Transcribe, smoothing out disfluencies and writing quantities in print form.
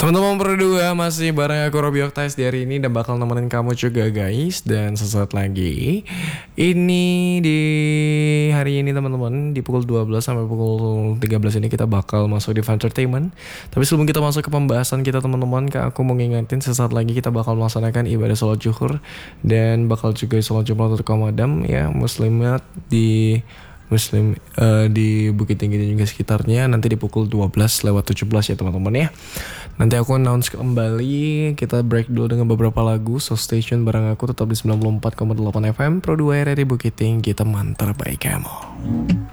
Teman-teman berdua masih bareng aku Robby Oktavius di hari ini dan bakal nemenin kamu juga guys. Dan sesaat lagi ini di hari ini teman-teman di pukul 12 sampai pukul 13 ini kita bakal masuk di Entertainment. Tapi sebelum kita masuk ke pembahasan kita teman-teman, aku mau ngingetin sesaat lagi kita bakal melaksanakan ibadah sholat zuhur dan bakal juga sholat Jumat untuk kaum adam ya muslimat di di Bukit Tinggi dan juga sekitarnya nanti di pukul 12:17 ya teman-teman ya. Nanti aku announce kembali, kita break dulu dengan beberapa lagu. So stay tune bareng aku tetap di 94,8 FM Pro 2 RRI Bukit Tinggi, teman terbaik kamu.